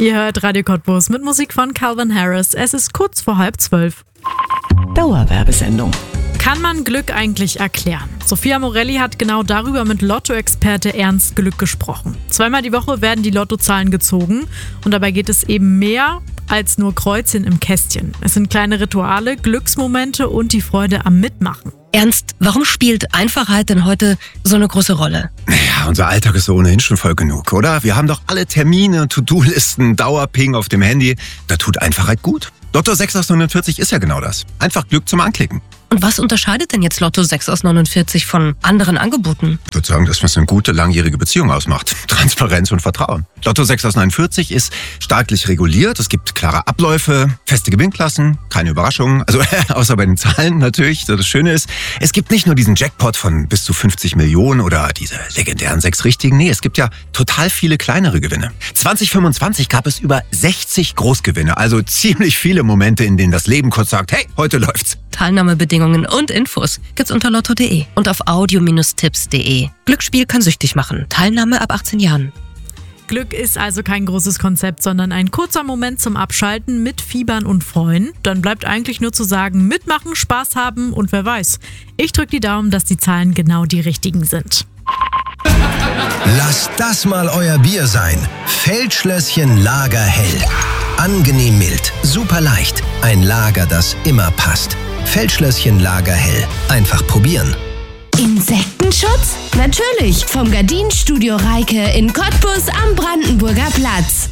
Ihr hört Radio Cottbus mit Musik von Calvin Harris. Es ist kurz vor 11:30. Dauerwerbesendung. Kann man Glück eigentlich erklären? Sophia Morelli hat genau darüber mit Lotto-Experte Ernst Glück gesprochen. 2-mal die Woche werden die Lottozahlen gezogen und dabei geht es eben mehr als nur Kreuzchen im Kästchen. Es sind kleine Rituale, Glücksmomente und die Freude am Mitmachen. Ernst, warum spielt Einfachheit denn heute so eine große Rolle? Naja, unser Alltag ist so ohnehin schon voll genug, oder? Wir haben doch alle Termine, To-Do-Listen, Dauerping auf dem Handy. Da tut Einfachheit gut. Lotto 6 aus 49 ist ja genau das. Einfach Glück zum Anklicken. Und was unterscheidet denn jetzt Lotto 6 aus 49 von anderen Angeboten? Ich würde sagen, das, was eine gute, langjährige Beziehung ausmacht. Transparenz und Vertrauen. Lotto 6 aus 49 ist staatlich reguliert. Es gibt klare Abläufe, feste Gewinnklassen, keine Überraschungen. Also außer bei den Zahlen natürlich. Das Schöne ist, es gibt nicht nur diesen Jackpot von bis zu 50 Millionen oder diese legendären 6 Richtigen. Nee, es gibt ja total viele kleinere Gewinne. 2025 gab es über 60 Großgewinne. Also ziemlich viele Momente, in denen das Leben kurz sagt, hey, heute läuft's. Teilnahmebedingungen und Infos gibt's unter lotto.de und auf audio-tipps.de. Glücksspiel kann süchtig machen. Teilnahme ab 18 Jahren. Glück ist also kein großes Konzept, sondern ein kurzer Moment zum Abschalten mit Fiebern und Freuen. Dann bleibt eigentlich nur zu sagen, mitmachen, Spaß haben und wer weiß. Ich drücke die Daumen, dass die Zahlen genau die richtigen sind. Lasst das mal euer Bier sein. Feldschlösschen Lagerhell. Angenehm mild, super leicht. Ein Lager, das immer passt. Feldschlösschen Lagerhell. Einfach probieren. Insektenschutz? Natürlich, vom Gardinenstudio Reike in Cottbus am Brandenburger Platz.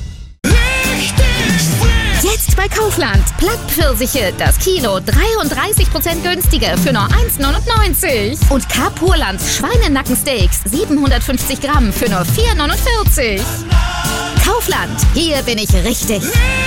Jetzt bei Kaufland. Plattpfirsiche, das Kilo 33% günstiger für nur 1,99. Und Carpurland Schweinenackensteaks 750 Gramm für nur 4,49. Kaufland, hier bin ich richtig.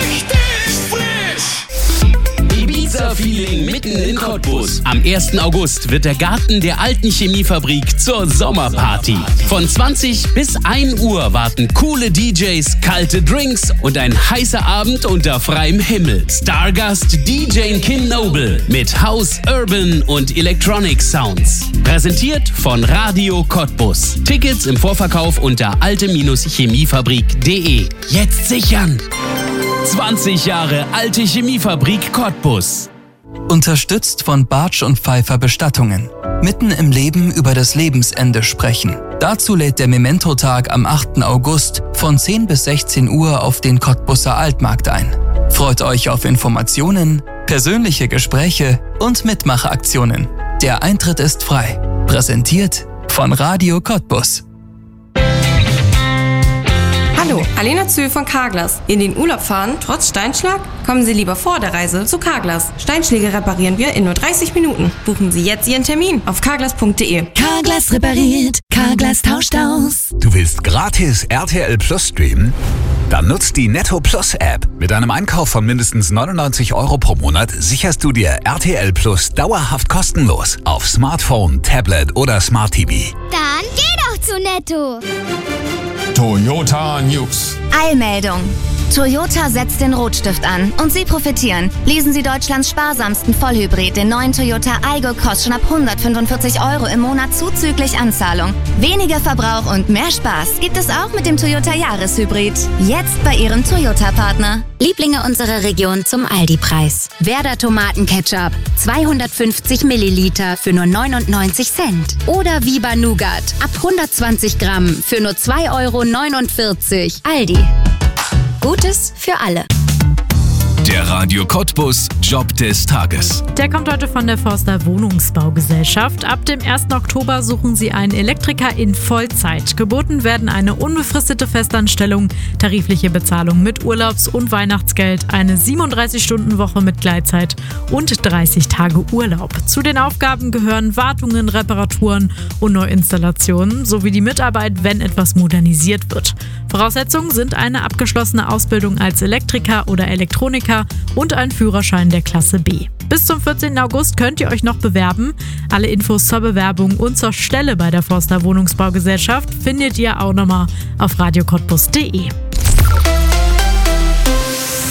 Ibiza-Feeling mitten in Cottbus. Am 1. August wird der Garten der alten Chemiefabrik zur Sommerparty. Von 20 bis 1 Uhr warten coole DJs, kalte Drinks und ein heißer Abend unter freiem Himmel. Stargast DJ Kin Noble mit House, Urban und Electronic Sounds. Präsentiert von Radio Cottbus. Tickets im Vorverkauf unter alte-chemiefabrik.de. Jetzt sichern! 20 Jahre alte Chemiefabrik Cottbus. Unterstützt von Bartsch und Pfeiffer Bestattungen. Mitten im Leben über das Lebensende sprechen. Dazu lädt der Memento-Tag am 8. August von 10 bis 16 Uhr auf den Cottbuser Altmarkt ein. Freut euch auf Informationen, persönliche Gespräche und Mitmachaktionen. Der Eintritt ist frei. Präsentiert von Radio Cottbus. Hallo, Alena Zühl von Carglass. In den Urlaub fahren, trotz Steinschlag? Kommen Sie lieber vor der Reise zu Carglass. Steinschläge reparieren wir in nur 30 Minuten. Buchen Sie jetzt Ihren Termin auf carglass.de. Carglass repariert, Carglass tauscht aus. Du willst gratis RTL Plus streamen? Dann nutzt die Netto Plus App. Mit einem Einkauf von mindestens 99 € pro Monat sicherst du dir RTL Plus dauerhaft kostenlos auf Smartphone, Tablet oder Smart TV. Dann geh doch zu Netto. Toyota News. Eilmeldung. Toyota setzt den Rotstift an und Sie profitieren. Lesen Sie Deutschlands sparsamsten Vollhybrid, den neuen Toyota Aygo, kostet schon ab 145 € im Monat zuzüglich Anzahlung. Weniger Verbrauch und mehr Spaß gibt es auch mit dem Toyota Jahreshybrid. Jetzt bei Ihrem Toyota-Partner. Lieblinge unserer Region zum Aldi-Preis. Werder Tomatenketchup, 250 Milliliter für nur 99 Cent. Oder Viva Nougat, ab 120 Gramm für nur 2,49 €. Aldi. Gutes für alle. Der Radio Cottbus Job des Tages. Der kommt heute von der Forster Wohnungsbaugesellschaft. Ab dem 1. Oktober suchen sie einen Elektriker in Vollzeit. Geboten werden eine unbefristete Festanstellung, tarifliche Bezahlung mit Urlaubs- und Weihnachtsgeld, eine 37-Stunden-Woche mit Gleitzeit und 30 Tage Urlaub. Zu den Aufgaben gehören Wartungen, Reparaturen und Neuinstallationen sowie die Mitarbeit, wenn etwas modernisiert wird. Voraussetzungen sind eine abgeschlossene Ausbildung als Elektriker oder Elektroniker und ein Führerschein der Klasse B. Bis zum 14. August könnt ihr euch noch bewerben. Alle Infos zur Bewerbung und zur Stelle bei der Forster Wohnungsbaugesellschaft findet ihr auch nochmal auf radiocottbus.de.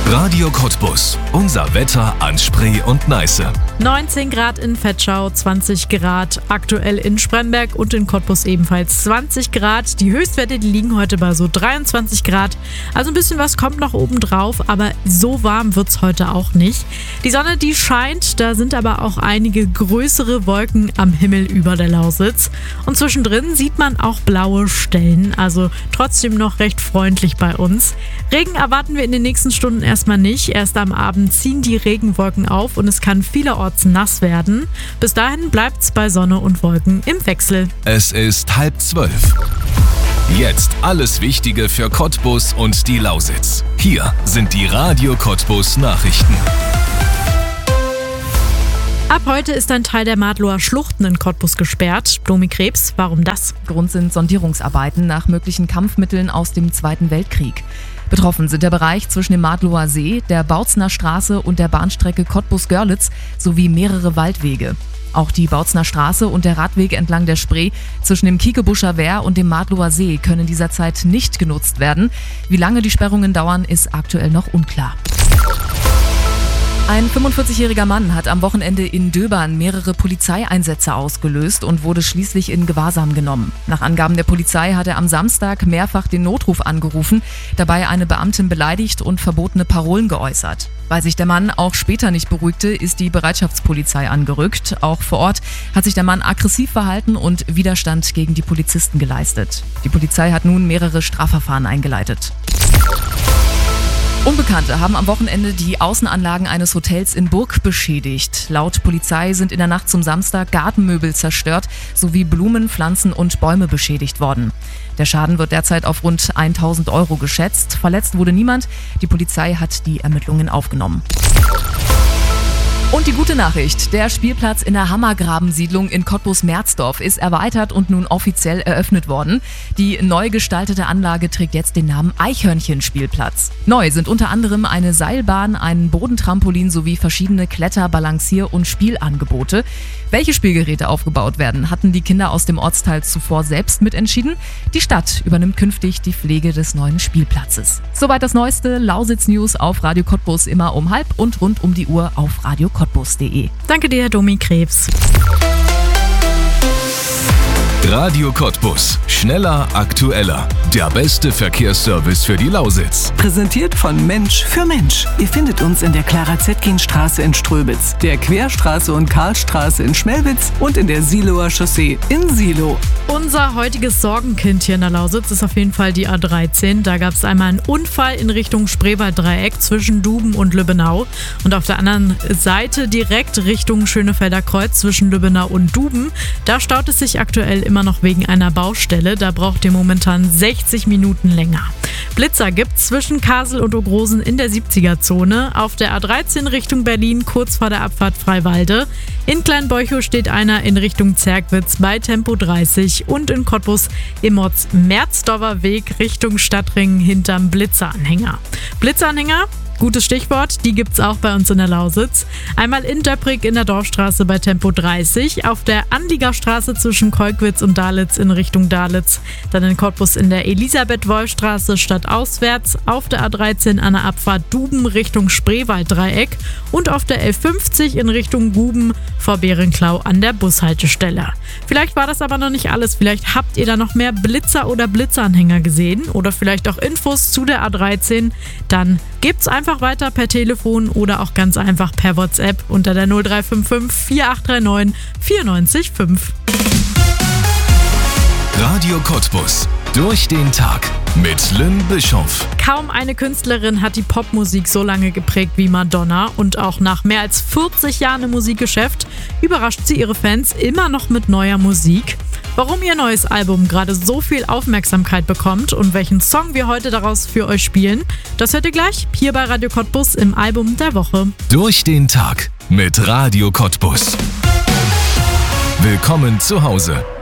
Radio Cottbus. Unser Wetter an Spree und Neiße. 19 Grad in Vetschau, 20 Grad aktuell in Spremberg und in Cottbus ebenfalls 20 Grad. Die Höchstwerte, die liegen heute bei so 23 Grad. Also ein bisschen was kommt noch oben drauf, aber so warm wird es heute auch nicht. Die Sonne, die scheint, da sind aber auch einige größere Wolken am Himmel über der Lausitz. Und zwischendrin sieht man auch blaue Stellen, also trotzdem noch recht freundlich bei uns. Regen erwarten wir in den nächsten Stunden erstmal nicht. Erst am Abend ziehen die Regenwolken auf und es kann vielerorts nass werden. Bis dahin bleibt's bei Sonne und Wolken im Wechsel. Es ist 11:30. Jetzt alles Wichtige für Cottbus und die Lausitz. Hier sind die Radio Cottbus Nachrichten. Ab heute ist ein Teil der Madloer Schluchten in Cottbus gesperrt. Domi Krebs, warum das? Grund sind Sondierungsarbeiten nach möglichen Kampfmitteln aus dem Zweiten Weltkrieg. Betroffen sind der Bereich zwischen dem Madloer See, der Bautzner Straße und der Bahnstrecke Cottbus-Görlitz sowie mehrere Waldwege. Auch die Bautzner Straße und der Radweg entlang der Spree zwischen dem Kiekebuscher Wehr und dem Madloer See können dieser Zeit nicht genutzt werden. Wie lange die Sperrungen dauern, ist aktuell noch unklar. Ein 45-jähriger Mann hat am Wochenende in Döbern mehrere Polizeieinsätze ausgelöst und wurde schließlich in Gewahrsam genommen. Nach Angaben der Polizei hat er am Samstag mehrfach den Notruf angerufen, dabei eine Beamtin beleidigt und verbotene Parolen geäußert. Weil sich der Mann auch später nicht beruhigte, ist die Bereitschaftspolizei angerückt. Auch vor Ort hat sich der Mann aggressiv verhalten und Widerstand gegen die Polizisten geleistet. Die Polizei hat nun mehrere Strafverfahren eingeleitet. Unbekannte haben am Wochenende die Außenanlagen eines Hotels in Burg beschädigt. Laut Polizei sind in der Nacht zum Samstag Gartenmöbel zerstört sowie Blumen, Pflanzen und Bäume beschädigt worden. Der Schaden wird derzeit auf rund 1.000 € geschätzt. Verletzt wurde niemand. Die Polizei hat die Ermittlungen aufgenommen. Und die gute Nachricht, der Spielplatz in der Hammergraben-Siedlung in Cottbus-Merzdorf ist erweitert und nun offiziell eröffnet worden. Die neu gestaltete Anlage trägt jetzt den Namen Eichhörnchen-Spielplatz. Neu sind unter anderem eine Seilbahn, ein Bodentrampolin sowie verschiedene Kletter-, Balancier- und Spielangebote. Welche Spielgeräte aufgebaut werden, hatten die Kinder aus dem Ortsteil zuvor selbst mitentschieden. Die Stadt übernimmt künftig die Pflege des neuen Spielplatzes. Soweit das neueste Lausitz-News auf Radio Cottbus immer um 12 und rund um die Uhr auf radiocottbus.de. Danke dir, Domi Krebs. Radio Cottbus. Schneller, aktueller. Der beste Verkehrsservice für die Lausitz. Präsentiert von Mensch für Mensch. Ihr findet uns in der Clara-Zetkin-Straße in Ströbitz, der Querstraße und Karlstraße in Schmelwitz und in der Siloer Chaussee in Silo. Unser heutiges Sorgenkind hier in der Lausitz ist auf jeden Fall die A13. Da gab es einmal einen Unfall in Richtung Spreewalddreieck zwischen Duben und Lübbenau. Und auf der anderen Seite direkt Richtung Schönefelder Kreuz zwischen Lübbenau und Duben. Da staut es sich aktuell immer noch wegen einer Baustelle. Da braucht ihr momentan 60 Minuten länger. Blitzer gibt's zwischen Kassel und Ogrosen in der 70er-Zone. Auf der A13 Richtung Berlin kurz vor der Abfahrt Freiwalde. In Kleinbeuchow steht einer in Richtung Zerkwitz bei Tempo 30 und in Cottbus im Merzdorfer Weg Richtung Stadtring hinterm Blitzeranhänger. Blitzeranhänger? Gutes Stichwort, die gibt's auch bei uns in der Lausitz. Einmal in Döpprig in der Dorfstraße bei Tempo 30, auf der Anliegerstraße zwischen Kolkwitz und Dalitz in Richtung Dalitz, dann in Cottbus in der Elisabeth-Wolf-Straße stadtauswärts, auf der A13 an der Abfahrt Duben Richtung Spreewalddreieck und auf der L50 in Richtung Guben vor Berenklau an der Bushaltestelle. Vielleicht war das aber noch nicht alles, vielleicht habt ihr da noch mehr Blitzer oder Blitzeranhänger gesehen oder vielleicht auch Infos zu der A13, dann gibt's einfach weiter per Telefon oder auch ganz einfach per WhatsApp unter der 0355 4839 94 Radio Cottbus. Durch den Tag mit Lynn Bischoff. Kaum eine Künstlerin hat die Popmusik so lange geprägt wie Madonna und auch nach mehr als 40 Jahren im Musikgeschäft überrascht sie ihre Fans immer noch mit neuer Musik. Warum ihr neues Album gerade so viel Aufmerksamkeit bekommt und welchen Song wir heute daraus für euch spielen, das hört ihr gleich hier bei Radio Cottbus im Album der Woche. Durch den Tag mit Radio Cottbus. Willkommen zu Hause.